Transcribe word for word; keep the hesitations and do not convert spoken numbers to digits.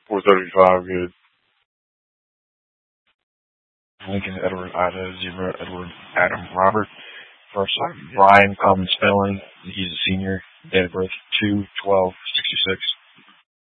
four thirty-five, good. Lincoln Edward Ida, zero Edward Adam Robert. First up, Brian Common Spelling. He's a senior. Date of birth two twelve sixty-six.